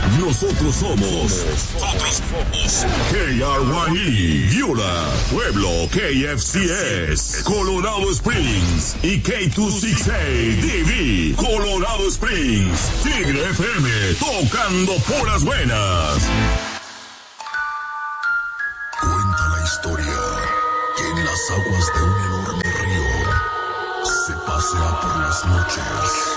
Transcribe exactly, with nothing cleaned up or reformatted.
Nosotros somos, nosotros somos K R Y E, Yula, Pueblo, K F C S, Colorado Springs y K doscientos sesenta y seis D V, Colorado Springs, Tigre F M, tocando puras buenas. Cuenta la historia que en las aguas de un enorme río se pasea por las noches